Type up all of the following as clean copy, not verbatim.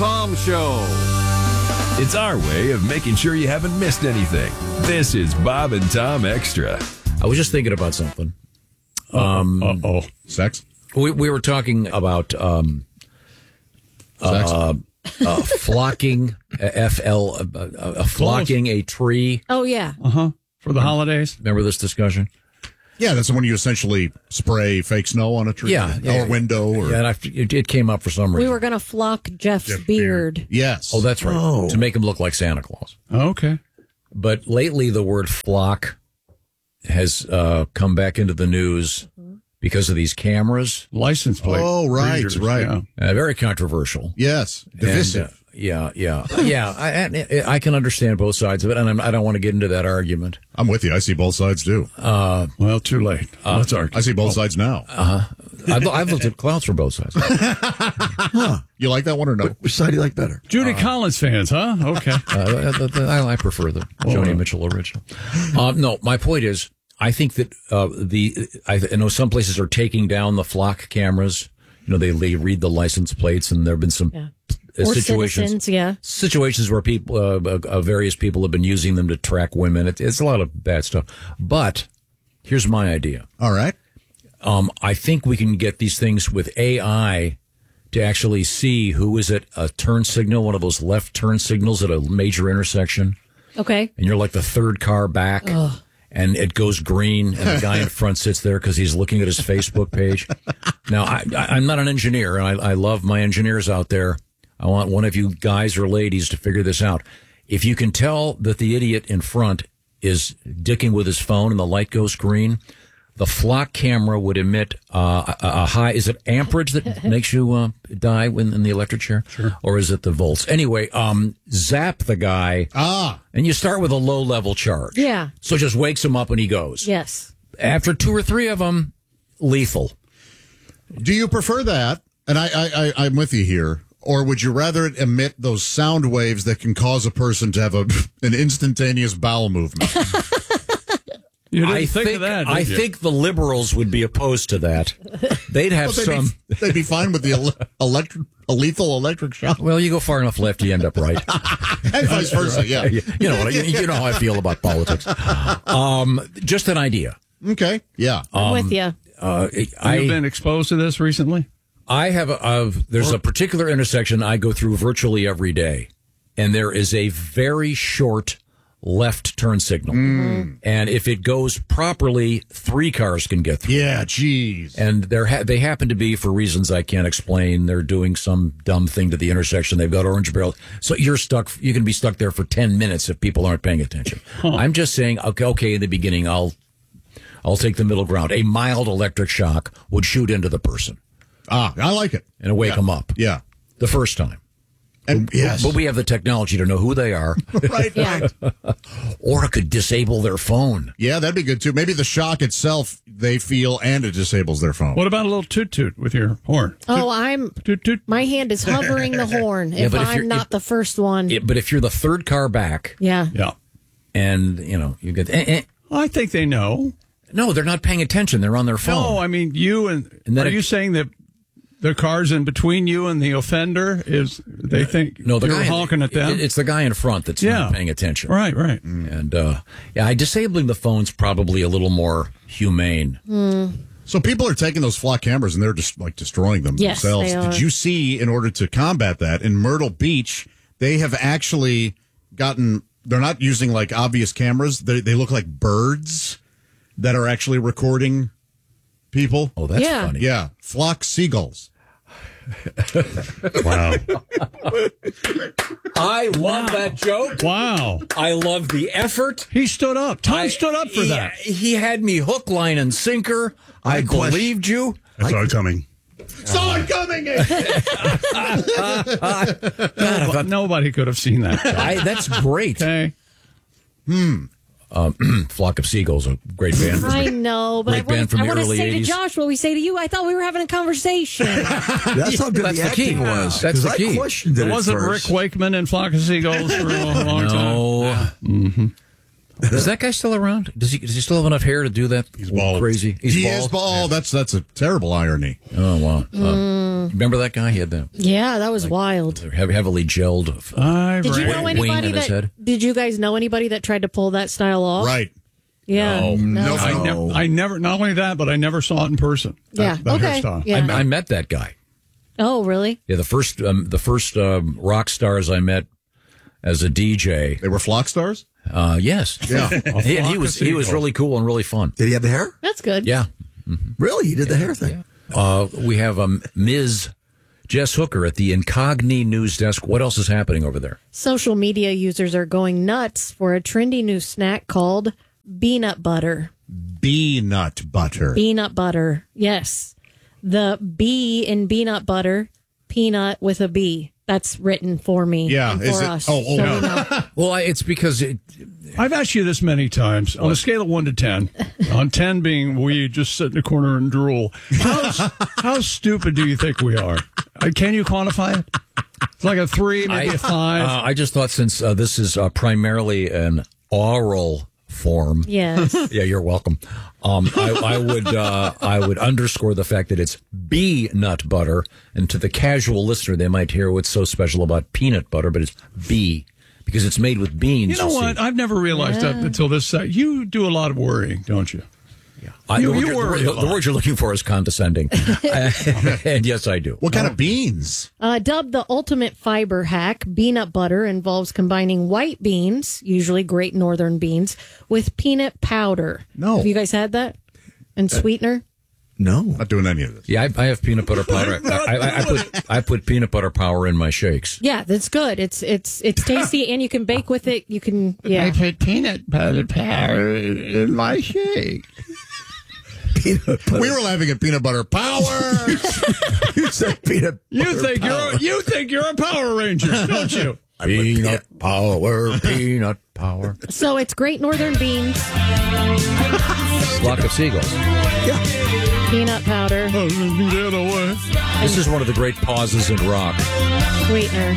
Tom Show. It's our way of making sure you haven't missed anything. This is Bob and Tom Extra. I was just thinking about something. Sex? We were talking about flocking, flocking a tree. Oh, yeah. For the holidays. Remember this discussion? Yeah, that's when you essentially spray fake snow on a tree. Or window. Or... Yeah, and it came up for some reason. We were going to flock Jeff's beard. Yes. Oh, that's right. To make him look like Santa Claus. Okay. But lately the word flock has come back into the news because of these cameras. License plate. Oh, right, readers, right. Yeah. Very controversial. Yes. Divisive. I can understand both sides of it, and I don't want to get into that argument. I'm with you. I see both sides, too. Well, too late. Let's argue. I see both sides now. I've looked at clouds from both sides. You like that one or no? Which side do you like better? Judy Collins fans, huh? Okay. I prefer the Joni Mitchell original. No, my point is, I think that I know some places are taking down the flock cameras. You know, they read the license plates, and there have been some situations where people, various people have been using them to track women. It's a lot of bad stuff. But here's my idea. All right. I think we can get these things with AI to actually see who is at a turn signal, one of those left turn signals at a major intersection. Okay. And you're like the third car back. Ugh. And it goes green, and the guy in front sits there because he's looking at his Facebook page. Now, I'm not an engineer, and I love my engineers out there. I want one of you guys or ladies to figure this out. If you can tell that the idiot in front is dicking with his phone and the light goes green, the flock camera would emit a high. Is it amperage that makes you die in the electric chair? Sure. Or is it the volts? Anyway, zap the guy. And you start with a low level charge. Yeah. So it just wakes him up and he goes. Yes. After 2 or 3 of them, lethal. Do you prefer that? And I'm with you here. Or would you rather it emit those sound waves that can cause a person to have an instantaneous bowel movement? You didn't think of that, did you? think the liberals would be opposed to that. They'd have they'd be fine with the lethal electric shock. Well, you go far enough left, you end up right. And vice versa, yeah. You know how I feel about politics. Just an idea. Okay, yeah. I'm with you. You've been exposed to this recently? I have. There's a particular intersection I go through virtually every day, and there is a very short left turn signal. And if it goes properly, 3 cars can get through. Yeah, geez. And they happen to be, for reasons I can't explain, they're doing some dumb thing to the intersection. They've got orange barrel. So you're stuck. You can be stuck there for 10 minutes if people aren't paying attention. I'm just saying, okay, in the beginning, I'll take the middle ground. A mild electric shock would shoot into the person. I like it. And wake them up. Yeah. The first time. And yes. But we have the technology to know who they are. Right. Or it could disable their phone. Yeah, that'd be good, too. Maybe the shock itself, they feel, and it disables their phone. What about a little toot-toot with your horn? Oh, Toot-toot. my hand is hovering the horn if I'm not the first one. But if you're the third car back. Yeah. And, you get... I think they know. No, they're not paying attention. They're on their phone. No, I mean, are you saying that the car's in between you and the offender they think you're honking at them? It's the guy in front that's not paying attention. Right. And, disabling the phone's probably a little more humane. So people are taking those flock cameras and they're just like destroying them themselves. They are. Did you see, in order to combat that, in Myrtle Beach, they have actually gotten, they're not using like obvious cameras. They look like birds that are actually recording people. Oh, that's funny. Yeah. Flock seagulls. Wow. I love that joke. Wow. I love the effort. He stood up. Tom stood up for that. He had me hook, line, and sinker. I believed you. I saw it coming. Saw it coming! God, nobody could have seen that. That's great. Okay. Flock of Seagulls, a great band. I know, but Great band from I the want to early say 80s. to Josh what we say to you. I thought we were having a conversation. That's how good That's the the key. acting was. That's the 'Cause key. I questioned it at Wasn't first. Rick Wakeman in Flock of Seagulls for a long time? No. Is that guy still around? Does he still have enough hair to do that? He's bald. Crazy. He is bald. That's a terrible irony. Oh, wow. Remember that guy? He had the Yeah, that was wild. heavily gelled Did you know wing anybody in his head. Did you guys know anybody that tried to pull that style off? Right. Yeah. No. I never. Not only that, but I never saw it in person. Yeah. That Okay. hairstyle. Yeah. I met that guy. Oh, really? Yeah, the first rock stars I met as a DJ. They were flock stars? Yes. Yeah. He was really cool and really fun. Did he have the hair? That's good. Yeah. Really? He did the hair thing? We have Ms. Jess Hooker at the Incogni News Desk. What else is happening over there? Social media users are going nuts for a trendy new snack called peanut butter. Peanut butter. Peanut butter. Yes. The B in peanut butter, peanut with a B. That's written for me. Yeah. And Is for it? us. Oh, So we know. Well, it's because I've asked you this many times on a scale of 1 to 10. On 10 being we just sit in a corner and drool. How stupid do you think we are? Can you quantify it? It's like a 3, maybe a 5. I just thought since this is primarily an oral form. Yes. Yeah, you're welcome. I would underscore the fact that it's bee nut butter, and to the casual listener, they might hear what's so special about peanut butter, but it's bee because it's made with beans. You know what? I've never realized that until this set. You do a lot of worrying, don't you? The word you're looking for is condescending, and yes, I do. What kind of beans? Dubbed the ultimate fiber hack, peanut butter involves combining white beans, usually Great Northern beans, with peanut powder. No. Have you guys had that? And sweetener? No. Not doing any of this. Yeah, I have peanut butter powder. I put peanut butter powder in my shakes. Yeah, that's good. It's tasty, and you can bake with it. You can, yeah. I put peanut butter powder in my shake. Peanut butter. We were laughing at peanut butter power. You said peanut butter power. You think you're a Power Ranger, don't you? Peanut power. So it's Great Northern beans, Flock of seagulls. peanut powder, Get away. This is one of the great pauses in rock. sweetener.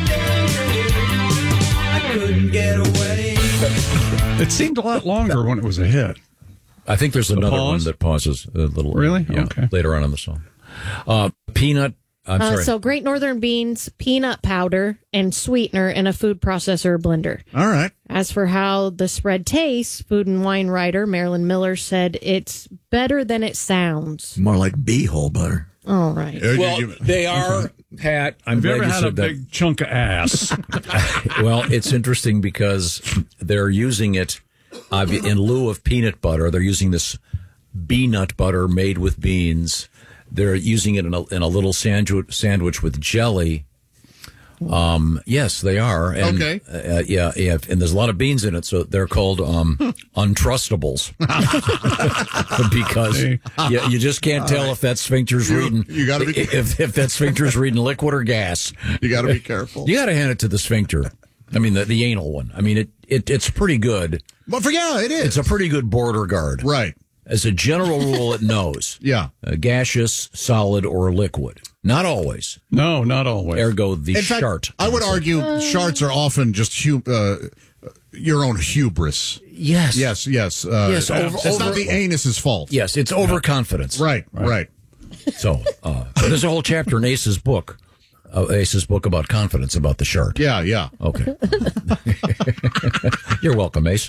It seemed a lot longer when it was a hit. I think there's another pause? one that pauses a little. Really? Yeah, Okay. later on in the song. Peanut. I'm sorry. So Great Northern beans, peanut powder, and sweetener in a food processor or blender. All right. As for how the spread tastes, food and wine writer Marilyn Miller said it's better than it sounds. More like beehole butter. All right. Well, they are, Pat. I'm Have you glad ever you had a said that. big chunk of ass? Well, it's interesting because they're using it in lieu of peanut butter. They're using this peanut butter made with beans. They're using it in a little sandwich with jelly. Yes, they are. And, Okay. Yeah, and there's a lot of beans in it, so they're called untrustables because you just can't tell if that sphincter's reading. You gotta be- if that sphincter's reading liquid or gas. You got to be careful. You got to hand it to the sphincter. I mean, the anal one. I mean, it's pretty good. But it is. It's a pretty good border guard. Right. As a general rule, it knows. Yeah. Gaseous, solid, or liquid. Not always. No, not always. Ergo, the In fact, shart. I would argue sharts are often just your own hubris. Yes. Yes. Yes, It's over- not the anus's fault. Yes, it's overconfidence. Right. So, there's a whole chapter in Ace's book about confidence, about the shart. Yeah. Okay. You're welcome, Ace.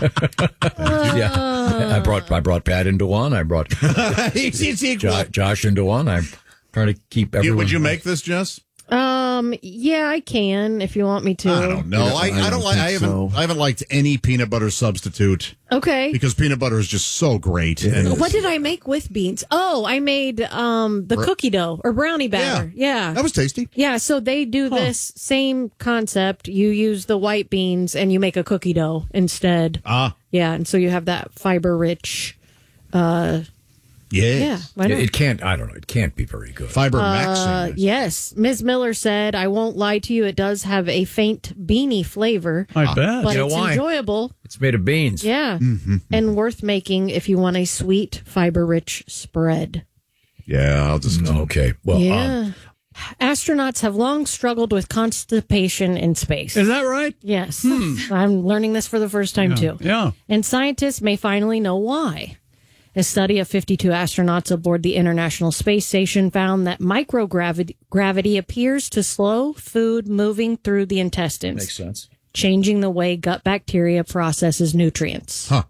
Yeah. I brought Pat into one. I brought Josh into one. I'm trying to keep everyone. Would you make this, Jess? Yeah, I can if you want me to. I don't know. I don't like. I haven't liked any peanut butter substitute Okay. because peanut butter is just so great. And What did I make with beans? Oh, I made the cookie dough or brownie batter. Yeah. that was tasty. Yeah, so they do this same concept. You use the white beans and you make a cookie dough instead. Yeah, and so you have that fiber rich. Yeah, why not? It can't. I don't know. It can't be very good. Fiber maxing. Yes, Ms. Miller said, "I won't lie to you. It does have a faint beanie flavor, I bet. but You know it's why? enjoyable. It's made of beans. Yeah, and worth making if you want a sweet, fiber-rich spread." Yeah, I'll just. Okay. Well, Yeah. Astronauts have long struggled with constipation in space. Is that right? Yes. I'm learning this for the first time, too. Yeah. And scientists may finally know why. A study of 52 astronauts aboard the International Space Station found that microgravity appears to slow food moving through the intestines. Makes sense. Changing the way gut bacteria processes nutrients. Huh.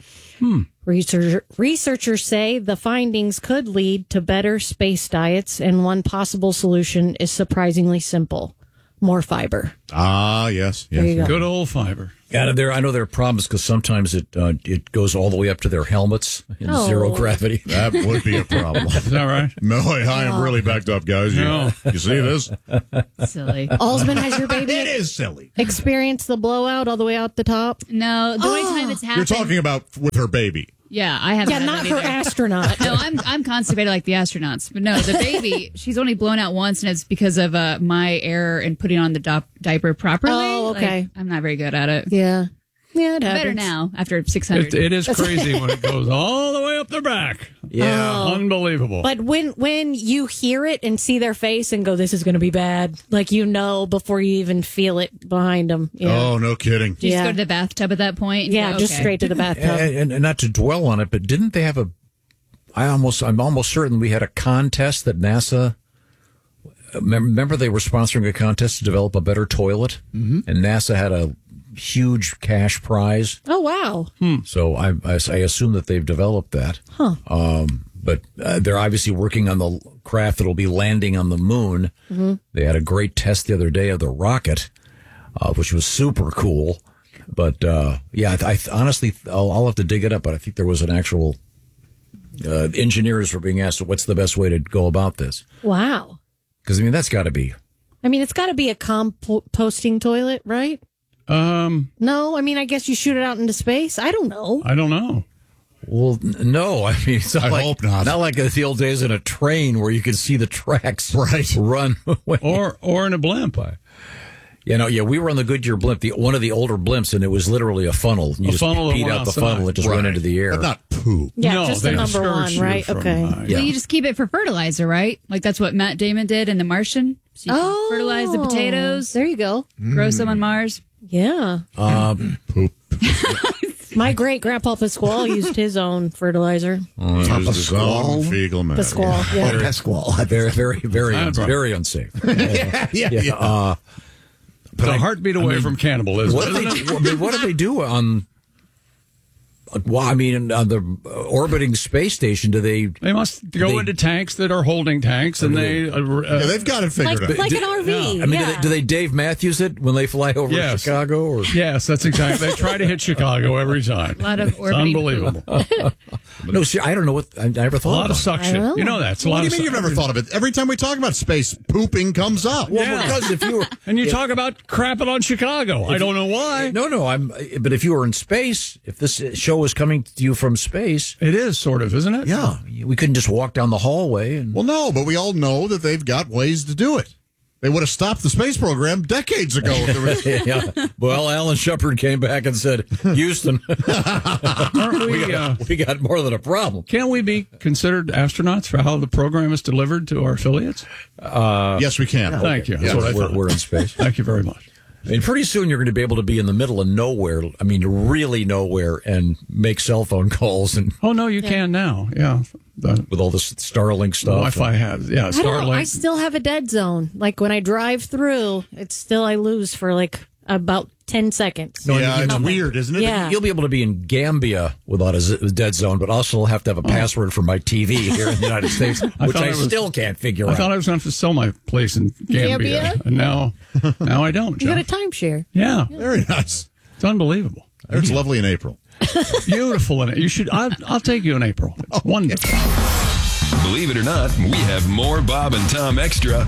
Researchers say the findings could lead to better space diets, and one possible solution is surprisingly simple: more fiber. Ah, yes. There you go. Good old fiber. Yeah, I know there are problems because sometimes it goes all the way up to their helmets in zero gravity. That would be a problem. Is that right? No, I am really backed up, guys. No. You see this? Silly. Alsman, has your baby It is silly. experienced the blowout all the way out the top? No, the only time it's You're happened. talking about with her baby. Yeah, I haven't. Yeah, had not that for either. astronaut. No, I'm constipated like the astronauts. But no, the baby, she's only blown out once, and it's because of my error in putting on the diaper properly. Oh, okay. Like, I'm not very good at it. Yeah. Yeah, it happens. Better now after 600. It is crazy when it goes all the way up their back. Yeah. Unbelievable. But when you hear it and see their face and go, this is going to be bad, like you know before you even feel it behind them. Yeah. Oh, no kidding. Do you just Yeah. go to the bathtub at that point? and Yeah, go, just okay. straight to the bathtub. And not to dwell on it, but didn't they have I'm almost certain we had a contest that NASA. Remember, they were sponsoring a contest to develop a better toilet, and NASA had a huge cash prize. Oh, wow. So I assume that they've developed that. But they're obviously working on the craft that'll be landing on the moon. They had a great test the other day of the rocket, which was super cool. But yeah, I honestly, I'll have to dig it up. But I think there was an actual engineers were being asked, what's the best way to go about this? Wow. Because I mean, that's got to be. I mean, it's got to be a composting toilet, right? No, I mean, I guess you shoot it out into space. I don't know. I don't know. Well, no, I mean, it's not I like, hope not. Not like the old days in a train where you could see the tracks run. Or in a blimp. You know, yeah, we were on the Goodyear blimp, one of the older blimps, and it was literally a funnel. You just funnel that peed went out the outside. funnel, it just went into the air. But not poo. Yeah, No, just the they number one, discourage you right? from, Okay. Yeah. So you just keep it for fertilizer, right? Like that's what Matt Damon did in The Martian. So you can fertilize the potatoes, There you go. grow some on Mars. Yeah. Poop. My great grandpa Pasquale used his own fertilizer. Pasquale? Fecal matter. Pasquale. Yeah. Pasquale. Very, very, very, That's right. very unsafe. Yeah. It's a heartbeat away from cannibalism. What do they do on? Well, I mean, on the orbiting space station, do they? They must go into tanks that are holding tanks, and they. Yeah, they've got it figured out. Like an RV. I mean, yeah. do they Dave Matthews it when they fly over Yes. Chicago? Or? Yes, that's exactly. They try to hit Chicago every time. A lot of It's orbiting unbelievable. No, see, I don't know what I never A thought. lot of about suction. I know. You know that. It's a What lot do you of mean you've suction. never thought of it? Every time we talk about space, pooping comes up. Well, Yeah. because if you were, And you talk about crapping on Chicago. I don't know why. no, but if you were in space, if this show was coming to you from space, It is sort of, isn't it? yeah, we couldn't just walk down the hallway and. Well, no, but we all know that they've got ways to do it. They would have stopped the space program decades ago. If there was, Yeah. Well, Alan Shepard came back and said, Houston, Aren't we? we got more than a problem. Can't we be considered astronauts for how the program is delivered to our affiliates? yes, we can. Thank you. That's what I thought. We're in space. Thank you very much. I mean, pretty soon you're going to be able to be in the middle of nowhere. I mean, really nowhere, and make cell phone calls and Oh no, you can now. Yeah, the with all this Starlink stuff. Wi-Fi has. Yeah, I don't know. I Starlink. still have a dead zone. Like when I drive through, it's still I lose for like about 10 seconds. Yeah, it's weird, isn't it? Yeah. You'll be able to be in Gambia without a dead zone, but also have to have a password for my TV here in the United States, which thought I it was- still can't figure I out. thought I was going to sell my place in Gambia, Gambia? and now I don't. You got a John. timeshare. Yeah, Very nice. it's unbelievable. It's lovely in April. Beautiful in it. You should. I'll take you in April. It's wonderful. Believe it or not, we have more Bob and Tom Extra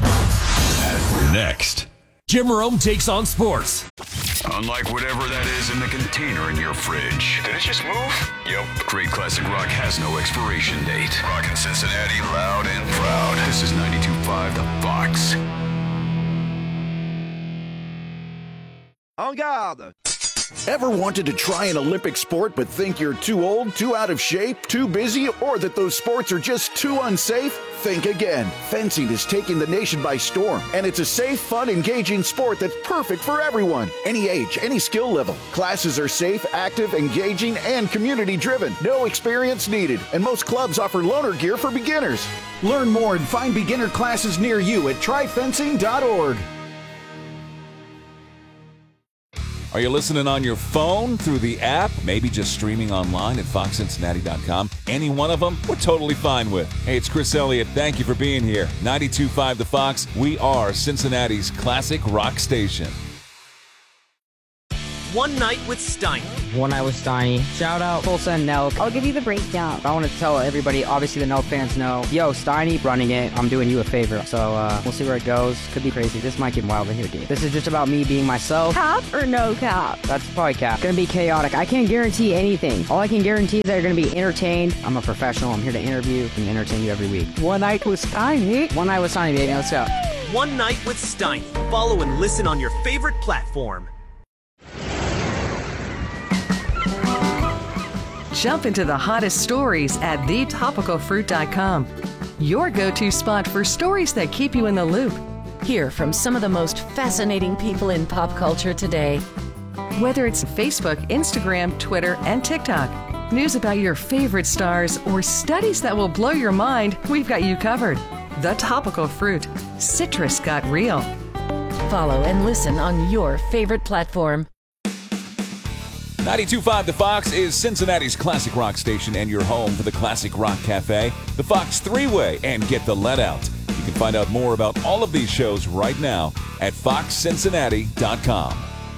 next. Jim Rome takes on sports. Unlike whatever that is in the container in your fridge. Did it just move? Yep. Great classic rock has no expiration date. Rockin' Cincinnati loud and proud. This is 92.5 The Fox. En garde! Ever wanted to try an Olympic sport but think you're too old, too out of shape, too busy, or that those sports are just too unsafe? Think again. Fencing is taking the nation by storm, and it's a safe, fun, engaging sport that's perfect for everyone. Any age, any skill level. Classes are safe, active, engaging, and community-driven. No experience needed, and most clubs offer loaner gear for beginners. Learn more and find beginner classes near you at tryfencing.org. Are you listening on your phone, through the app, maybe just streaming online at foxcincinnati.com? Any one of them, we're totally fine with. Hey, it's Chris Elliott. Thank you for being here. 92.5 The Fox. We are Cincinnati's classic rock station. One Night with Steiny. One Night with Steiny. Shout out Tulsa and Nelk. I'll give you the breakdown. I want to tell everybody, obviously the Nelk fans know, yo, Steiny running it. I'm doing you a favor. So we'll see where it goes. Could be crazy. This might get wild in here, dude. This is just about me being myself. Cap or no cap? That's probably cap. Gonna be chaotic. I can't guarantee anything. All I can guarantee is that you're gonna be entertained. I'm a professional. I'm here to interview and entertain you every week. One Night with Steiny. One Night with Steiny, baby. Let's go. One Night with Steiny. Follow and listen on your favorite platform. Jump into the hottest stories at thetopicalfruit.com. Your go-to spot for stories that keep you in the loop. Hear from some of the most fascinating people in pop culture today. Whether it's Facebook, Instagram, Twitter, and TikTok, news about your favorite stars, or studies that will blow your mind, we've got you covered. The Topical Fruit. Citrus got real. Follow and listen on your favorite platform. 92.5 The Fox is Cincinnati's classic rock station and your home for the Classic Rock Cafe, the Fox Three-Way, and Get the Let Out. You can find out more about all of these shows right now at foxcincinnati.com.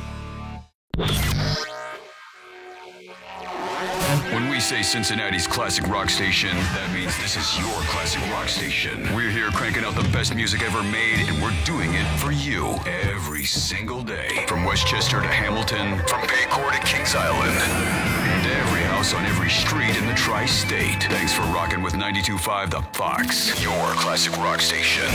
When we say Cincinnati's classic rock station, that means this is your classic rock station. We're here cranking out the best music ever made, and we're doing it for you every single day. From Westchester to Hamilton, from Paycor to Kings Island, and every house on every street in the tri-state. Thanks for rocking with 92.5 The Fox, your classic rock station.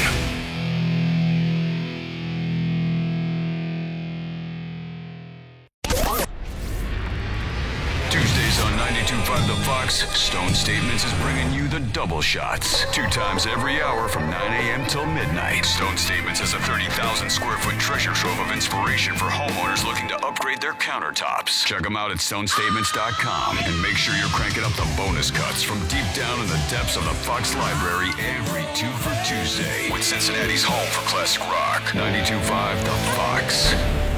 Tuesdays on 92.5 The Fox, Stone Statements is bringing you the double shots. 2 times every hour from 9 a.m. till midnight. Stone Statements is a 30,000 square foot treasure trove of inspiration for homeowners looking to upgrade their countertops. Check them out at stonestatements.com and make sure you're cranking up the bonus cuts from deep down in the depths of the Fox Library every 2 for Tuesday with Cincinnati's home for classic rock. 92.5 The Fox.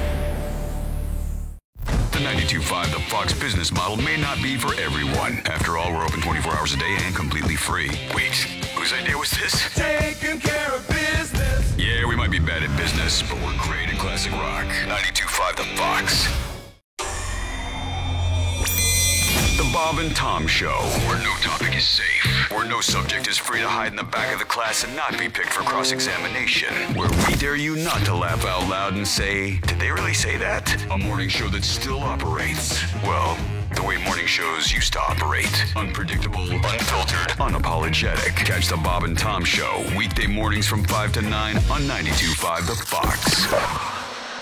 The 92.5 The Fox business model may not be for everyone. After all, we're open 24 hours a day and completely free. Wait, whose idea was this? Taking care of business. Yeah, we might be bad at business, but we're great at classic rock. 92.5 The Fox. The Bob and Tom Show, where no topic is safe, where no subject is free to hide in the back of the class and not be picked for cross-examination, where we dare you not to laugh out loud and say, did they really say that? A morning show that still operates, well, the way morning shows used to operate. Unpredictable, unfiltered, unapologetic. Catch the Bob and Tom Show, weekday mornings from 5 to 9 on 92.5 The Fox.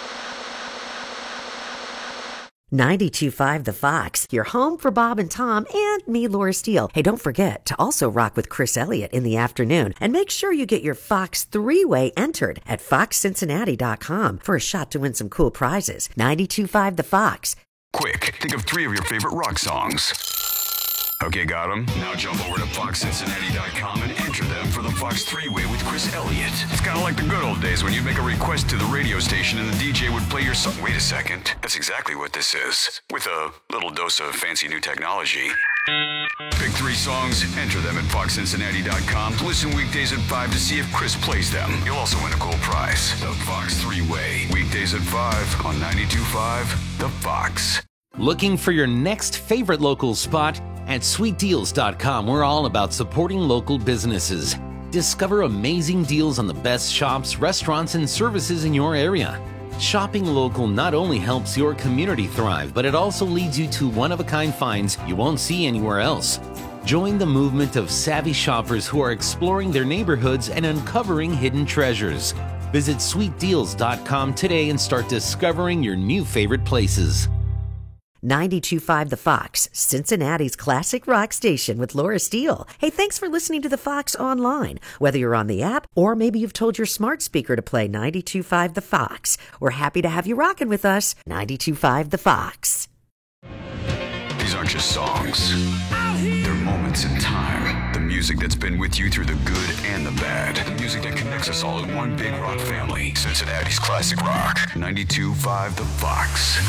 92.5 The Fox, your home for Bob and Tom and me, Laura Steele. Hey, don't forget to also rock with Chris Elliott in the afternoon. And make sure you get your Fox Three-Way entered at foxcincinnati.com for a shot to win some cool prizes. 92.5 The Fox. Quick, think of 3 of your favorite rock songs. Okay, got them? Now jump over to foxcincinnati.com and enter them for the Fox Three-Way with Chris Elliott. It's kind of like the good old days when you'd make a request to the radio station and the DJ would play your song. Wait a second. That's exactly what this is. With a little dose of fancy new technology. Pick 3 songs, enter them at foxcincinnati.com. Listen weekdays at 5 to see if Chris plays them. You'll also win a cool prize. The Fox Three-Way. Weekdays at 5 on 92.5 The Fox. Looking for your next favorite local spot? At sweetdeals.com, we're all about supporting local businesses. Discover amazing deals on the best shops, restaurants, and services in your area. Shopping local not only helps your community thrive, but it also leads you to one-of-a-kind finds you won't see anywhere else. Join the movement of savvy shoppers who are exploring their neighborhoods and uncovering hidden treasures. Visit sweetdeals.com today and start discovering your new favorite places. 92.5 The Fox, Cincinnati's classic rock station with Laura Steele. Hey, thanks for listening to The Fox online. Whether you're on the app or maybe you've told your smart speaker to play 92.5 The Fox. We're happy to have you rocking with us. 92.5 The Fox. These aren't just songs. They're moments in time. The music that's been with you through the good and the bad. The music that connects us all in one big rock family. Cincinnati's classic rock. 92.5 The Fox.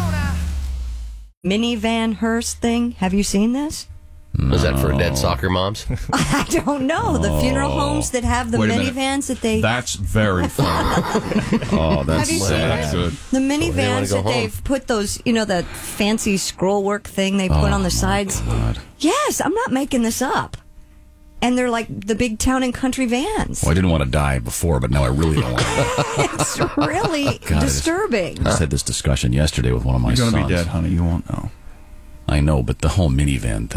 Minivan hearse thing. Have you seen this? Was that for dead soccer moms? I don't know. The funeral homes that have the Wait a minute. minivans that they... That's very funny. Oh, Have you seen that's it? good. The minivans go that home. they've put those, the fancy scroll work thing they put on the sides. God. Yes, I'm not making this up. And they're like the big town and country vans. Well, I didn't want to die before, but now I really don't want to. It's really disturbing. I just had this discussion yesterday with one of my You're sons. going to be dead, honey. You won't know. I know, but the whole minivan thing.